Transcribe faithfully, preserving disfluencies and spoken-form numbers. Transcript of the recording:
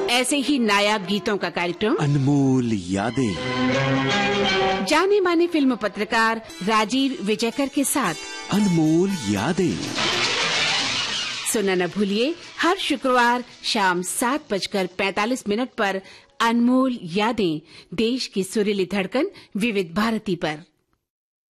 ऐसे ही नायाब गीतों का कार्यक्रम अनमोल यादें, जाने माने फिल्म पत्रकार राजीव विजयकर के साथ अनमोल यादें सुनना न भूलिए हर शुक्रवार शाम सात बजकर पैंतालीस मिनट पर अनमोल यादें, देश की सुरीली धड़कन विविध भारती पर।